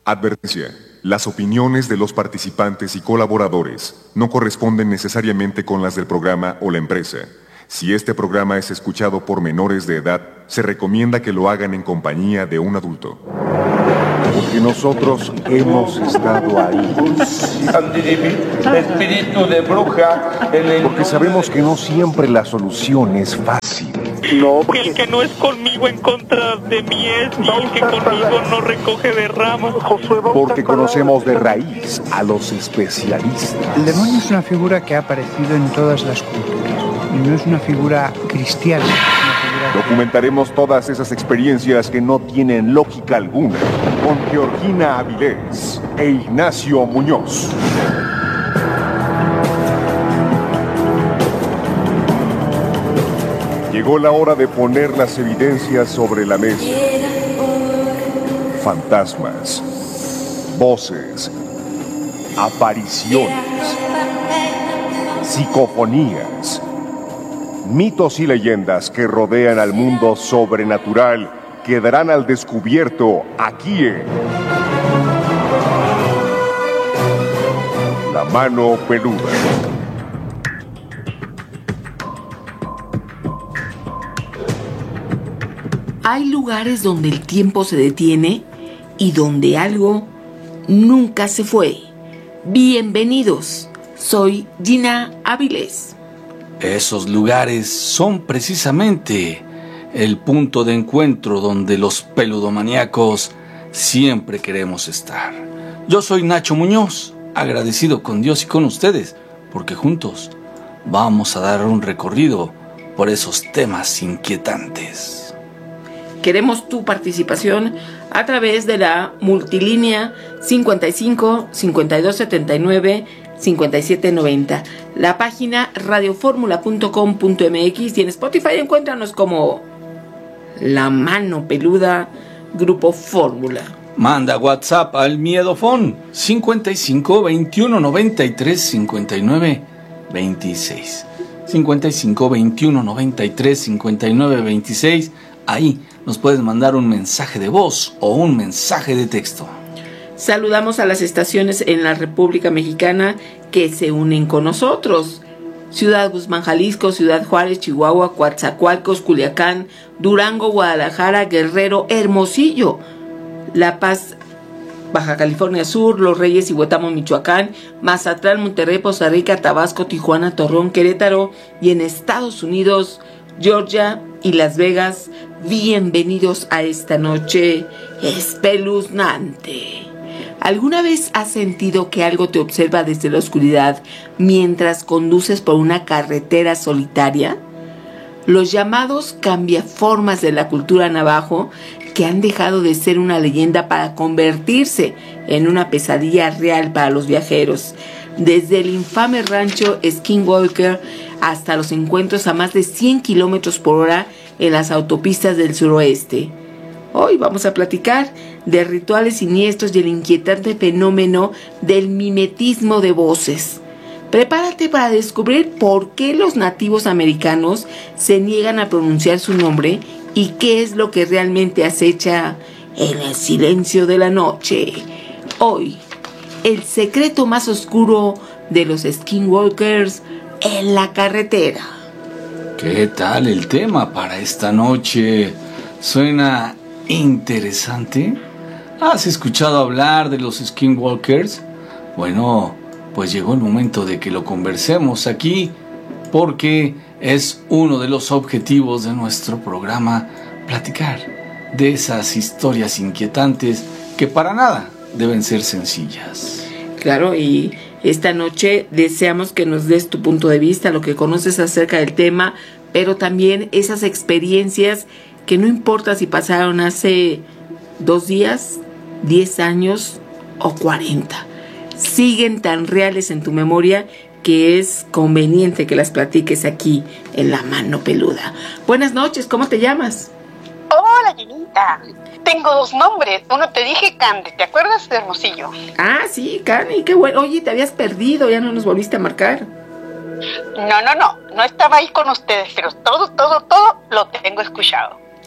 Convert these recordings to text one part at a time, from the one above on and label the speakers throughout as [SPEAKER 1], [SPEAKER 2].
[SPEAKER 1] Advertencia. Las opiniones de los participantes y colaboradores no corresponden necesariamente con las del programa o la empresa. Si este programa es escuchado por menores de edad, se recomienda que lo hagan en compañía de un adulto.
[SPEAKER 2] Porque nosotros hemos estado ahí.
[SPEAKER 3] Espíritu de bruja.
[SPEAKER 2] Porque sabemos que no siempre la solución es fácil.
[SPEAKER 3] No,
[SPEAKER 4] El que no es conmigo en contra de mí es, y el que conmigo no recoge de ramas.
[SPEAKER 2] Porque conocemos de raíz a los especialistas.
[SPEAKER 5] El demonio es una figura que ha aparecido en todas las culturas y no es una figura cristiana.
[SPEAKER 2] Documentaremos todas esas experiencias que no tienen lógica alguna con Georgina Avilés e Ignacio Muñoz. Llegó la hora de poner las evidencias sobre la mesa. Fantasmas, voces, apariciones, psicofonías, mitos y leyendas que rodean al mundo sobrenatural quedarán al descubierto aquí en La Mano Peluda.
[SPEAKER 6] Hay lugares donde el tiempo se detiene y donde algo nunca se fue. Bienvenidos, soy Gina Avilés.
[SPEAKER 7] Esos lugares son precisamente el punto de encuentro donde los peludomaníacos siempre queremos estar. Yo soy Nacho Muñoz, agradecido con Dios y con ustedes, porque juntos vamos a dar un recorrido por esos temas inquietantes.
[SPEAKER 6] Queremos tu participación a través de la multilínea 55 52 79 57 90, la página radioformula.com.mx y en Spotify encuéntranos como La Mano Peluda, Grupo Fórmula.
[SPEAKER 7] Manda WhatsApp al Miedofón 55 21 93 59 26. 55 21 93 59 26. Ahí nos puedes mandar un mensaje de voz o un mensaje de texto.
[SPEAKER 6] Saludamos a las estaciones en la República Mexicana que se unen con nosotros. Ciudad Guzmán, Jalisco, Ciudad Juárez, Chihuahua, Coatzacoalcos, Culiacán, Durango, Guadalajara, Guerrero, Hermosillo, La Paz, Baja California Sur, Los Reyes y Huetamo, Michoacán, Mazatlán, Monterrey, Poza Rica, Tabasco, Tijuana, Torreón, Querétaro y en Estados Unidos, Georgia y Las Vegas. Bienvenidos a esta noche espeluznante. ¿Alguna vez has sentido que algo te observa desde la oscuridad mientras conduces por una carretera solitaria? Los llamados cambiaformas de la cultura navajo, que han dejado de ser una leyenda para convertirse en una pesadilla real para los viajeros. Desde el infame rancho Skinwalker hasta los encuentros a más de 100 kilómetros por hora en las autopistas del suroeste. Hoy vamos a platicar de rituales siniestros y el inquietante fenómeno del mimetismo de voces. Prepárate para descubrir por qué los nativos americanos se niegan a pronunciar su nombre y qué es lo que realmente acecha en el silencio de la noche. Hoy, el secreto más oscuro de los Skinwalkers en la carretera.
[SPEAKER 7] ¿Qué tal el tema para esta noche? ¿Suena interesante? ¿Has escuchado hablar de los Skinwalkers? Bueno, pues llegó el momento de que lo conversemos aquí, porque es uno de los objetivos de nuestro programa, platicar de esas historias inquietantes que para nada deben ser sencillas.
[SPEAKER 6] Claro, y esta noche deseamos que nos des tu punto de vista, lo que conoces acerca del tema, pero también esas experiencias que no importa si pasaron hace 2 días, 10 años o 40. Siguen tan reales en tu memoria que es conveniente que las platiques aquí en La Mano Peluda. Buenas noches, ¿cómo te llamas?
[SPEAKER 8] Hola, Ginita. Tengo 2 nombres. Uno te dije Candy, ¿te acuerdas de Hermosillo?
[SPEAKER 6] Ah, sí, Candy, qué bueno. Oye, te habías perdido, ya no nos volviste a marcar.
[SPEAKER 8] No estaba ahí con ustedes, pero todo lo tengo escuchado.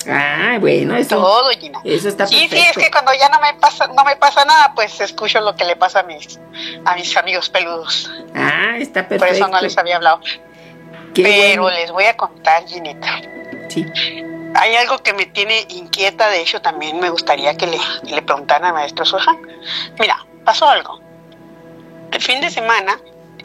[SPEAKER 6] Ah, bueno, eso.
[SPEAKER 8] Todo, Gina.
[SPEAKER 6] Eso está perfecto.
[SPEAKER 8] Sí, es que cuando ya no me pasa nada, pues escucho lo que le pasa a mis amigos peludos.
[SPEAKER 6] Ah, está perfecto.
[SPEAKER 8] Por eso no les había hablado. Pero
[SPEAKER 6] bueno.
[SPEAKER 8] les voy a contar, Ginita.
[SPEAKER 6] Sí.
[SPEAKER 8] Hay algo que me tiene inquieta, de hecho también me gustaría que le preguntaran al maestro Sohan. Mira, pasó algo. El fin de semana,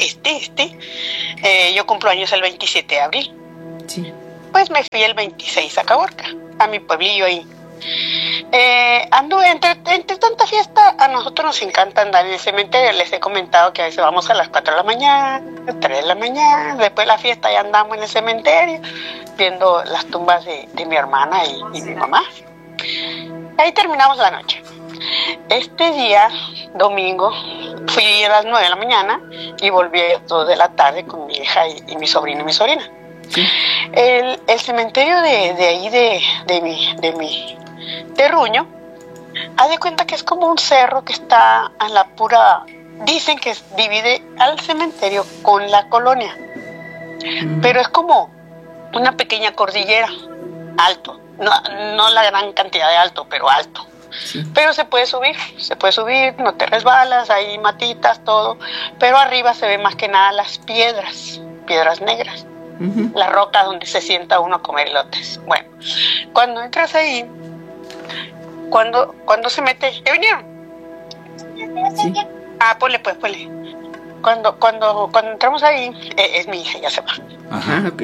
[SPEAKER 8] yo cumplo años el 27 de abril.
[SPEAKER 6] Sí.
[SPEAKER 8] Pues me fui el 26 a Caborca, a mi pueblillo ahí. Anduve entre tanta fiesta, a nosotros nos encanta andar en el cementerio. Les he comentado que a veces vamos a las 4 de la mañana, 3 de la mañana, después de la fiesta ya andamos en el cementerio viendo las tumbas de mi hermana y mi mamá. Ahí terminamos la noche. Este día, domingo, fui a las 9 de la mañana y volví a las 2 de la tarde con mi hija y mi sobrino y mi sobrina.
[SPEAKER 6] Sí.
[SPEAKER 8] El cementerio de ahí de mi terruño, haz de cuenta que es como un cerro que está en la pura, dicen que divide al cementerio con la colonia, pero es como una pequeña cordillera, alto, no la gran cantidad de alto, pero alto. Sí. Pero se puede subir, no te resbalas, hay matitas, todo, pero arriba se ve más que nada las piedras negras. La roca donde se sienta uno a comer elotes. Bueno, cuando entras ahí, cuando se mete, ¿ya vinieron? Sí. Ah, ponle. Cuando entramos ahí, es mi hija, ya se va.
[SPEAKER 6] Ajá, ok.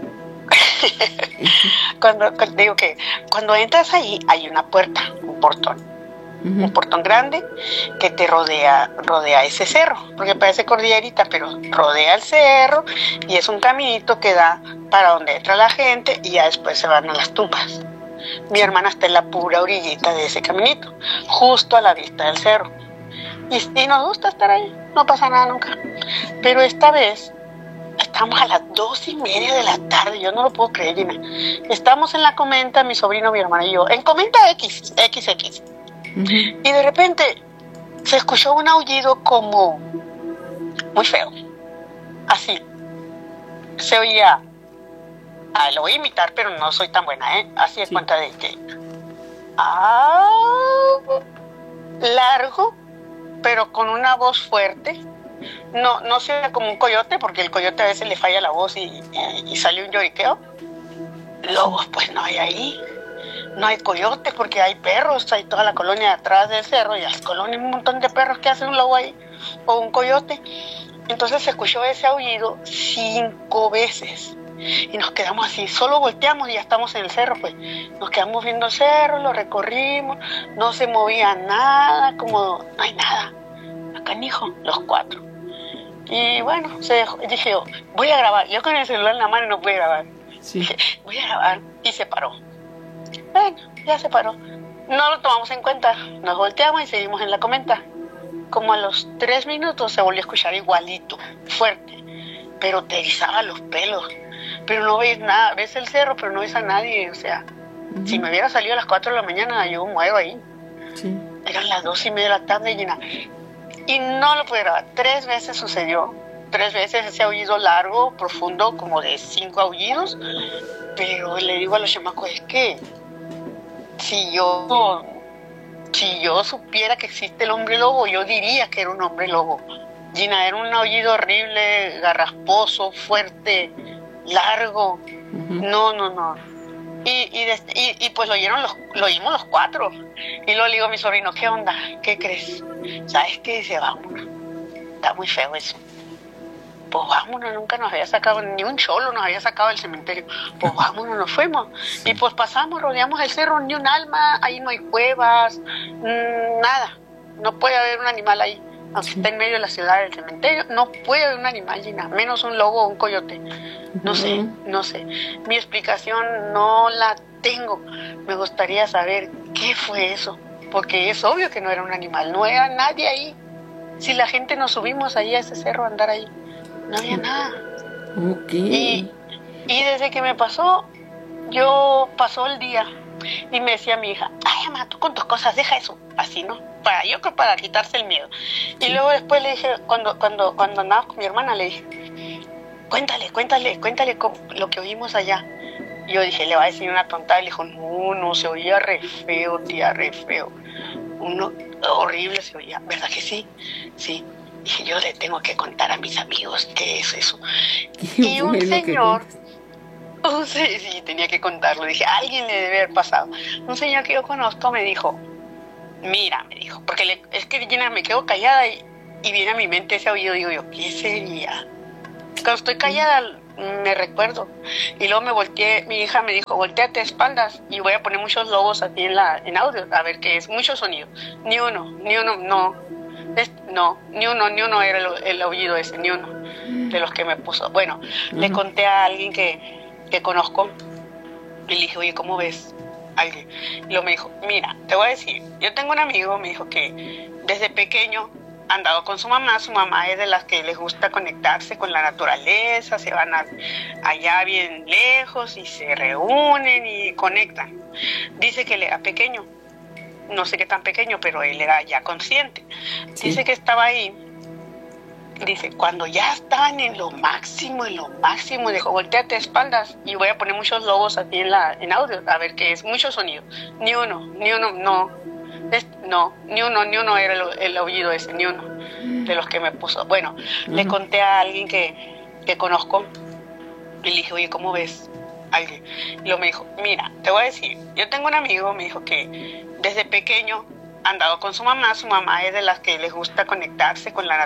[SPEAKER 8] Digo que cuando entras ahí hay una puerta, un portón. Un portón grande que te rodea ese cerro, porque parece cordillerita, pero rodea el cerro y es un caminito que da para donde entra la gente y ya después se van a las tumbas. Mi hermana está en la pura orillita de ese caminito, justo a la vista del cerro. Y nos gusta estar ahí, no pasa nada nunca. Pero esta vez estamos a las 2:30 de la tarde, yo no lo puedo creer, Gina. Estamos en la comenta, mi sobrino, mi hermana y yo, en comenta XX. Y de repente se escuchó un aullido como muy feo, así se oía. Lo voy a imitar, pero no soy tan buena, así de cuenta de que largo, pero con una voz fuerte. No se oía como un coyote, porque el coyote a veces le falla la voz y sale un lloriqueo. Lobos pues no hay ahí. No hay coyotes porque hay perros, hay toda la colonia atrás del cerro y las colonias, un montón de perros que hacen un lobo ahí o un coyote. Entonces se escuchó ese aullido 5 veces y nos quedamos así, solo volteamos y ya estamos en el cerro, pues nos quedamos viendo el cerro, lo recorrimos, no se movía nada, como no hay nada, acá hijo, los 4. Y bueno, dije yo, voy a grabar, yo con el celular en la mano no pude grabar, dije, voy a grabar y se paró. Bueno, ya se paró. No lo tomamos en cuenta. Nos volteamos y seguimos en la comenta. Como a los 3 minutos se volvió a escuchar igualito, fuerte, pero te erizaba los pelos. Pero no ves nada, ves el cerro, pero no ves a nadie. O sea, si me hubiera salido a las 4 de la mañana, yo muero ahí. Sí. Eran las 2:30 de la tarde, Gina. Y no lo pude grabar. 3 veces sucedió. 3 veces ese aullido largo, profundo, como de 5 aullidos. Pero le digo a los chamacos, es que si yo supiera que existe el hombre lobo, yo diría que era un hombre lobo. Gina, era un aullido horrible, garrasposo, fuerte, largo. No. Y pues lo oímos los 4. Y luego le digo a mi sobrino, ¿qué onda? ¿Qué crees? ¿Sabes qué? Dice, vámonos. Está muy feo eso. Pues vámonos, nunca nos había sacado, ni un cholo nos había sacado del cementerio. Pues vámonos, nos fuimos. Sí. Y pues pasamos, rodeamos el cerro, ni un alma, ahí no hay cuevas, nada. No puede haber un animal ahí. Aunque está en medio de la ciudad del cementerio, no puede haber un animal, Gina, menos un lobo o un coyote. No sé. Mi explicación no la tengo. Me gustaría saber qué fue eso, porque es obvio que no era un animal, no era nadie ahí. Si la gente nos subimos ahí a ese cerro a andar ahí, no había nada. Y desde que me pasó, pasó el día y me decía mi hija, ay, mamá, tú con tus cosas, deja eso, así, ¿no? Yo creo para quitarse el miedo. Y luego después le dije, cuando andaba con mi hermana, le dije, cuéntale lo que oímos allá. yo dije, le va a decir una tontada. Y le dijo, no, se oía re feo, tía, re feo. Horrible se oía, ¿verdad que sí? Sí. Dije, yo le tengo que contar a mis amigos qué es eso. Y un señor, sí, tenía que contarlo. Dije, a alguien le debe haber pasado. Un señor que yo conozco me dijo, mira, me dijo, porque es que Gina, me quedo callada y viene a mi mente ese oído. Digo yo, ¿qué sería? Cuando estoy callada me recuerdo. Y luego me volteé, mi hija me dijo, volteate a espaldas y voy a poner muchos logos aquí en audio, a ver qué es, mucho sonido. Ni uno, no. Ni uno era el aullido ese, ni uno de los que me puso. Bueno, le conté a alguien que conozco y le dije, oye, ¿cómo ves? Alguien. Y luego me dijo, mira, te voy a decir, yo tengo un amigo, me dijo que desde pequeño ha andado con su mamá es de las que les gusta conectarse con la naturaleza, se van allá bien lejos y se reúnen y conectan. Dice que él era pequeño, no sé qué tan pequeño, pero él era ya consciente. Sí. Dice que estaba ahí, dice, cuando ya estaban en lo máximo, dijo, volteate de espaldas y voy a poner muchos logos aquí en audio, a ver qué es, mucho sonido. Ni uno, no. Ni uno era el aullido ese, ni uno de los que me puso. Bueno, le conté a alguien que conozco y le dije, oye, ¿cómo ves? Alguien. Y luego me dijo, mira, te voy a decir, yo tengo un amigo, me dijo que desde pequeño ha andado con su mamá es de las que les gusta conectarse con la